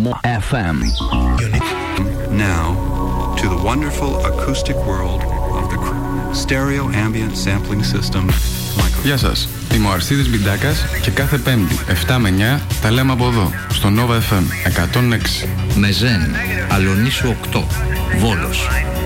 FM. Now to the wonderful acoustic world of the stereo ambient sampling system. Γεια σας, είμαι ο Αρσίδης Μπιντάκας και κάθε Πέμπτη 7 με 9 τα λέμε από εδώ, στο Nova FM 106. Μεζέν, Αλονίσου 8, Βόλος.